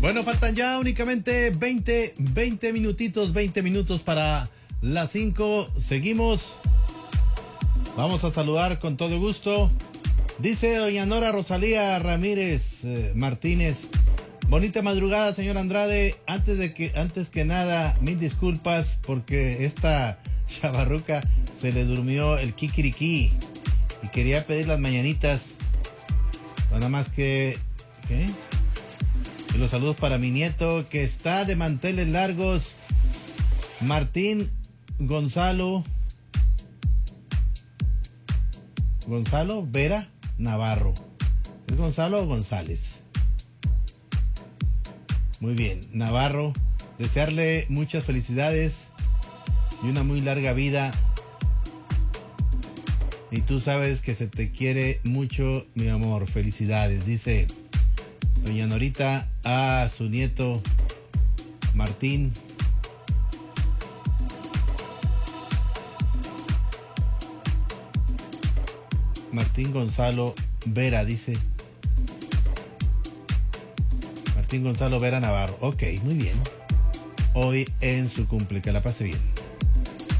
Bueno, faltan ya únicamente 20 minutos para las 5. Seguimos. Vamos a saludar con todo gusto. Dice doña Nora Rosalía Ramírez Martínez. Bonita madrugada, señor Andrade. Antes que nada, mil disculpas porque esta chavarruca se le durmió el kikiriki y quería pedir las mañanitas. Nada más que... ¿qué? Y los saludos para mi nieto que está de manteles largos, Martín Gonzalo Vera Navarro. ¿Es Gonzalo o González? Muy bien, Navarro. Desearle muchas felicidades y una muy larga vida. Y tú sabes que se te quiere mucho, mi amor. Felicidades, dice doña Norita a su nieto Martín. Martín Gonzalo Vera, dice. Martín Gonzalo Vera Navarro. Ok, muy bien. Hoy en su cumple, que la pase bien.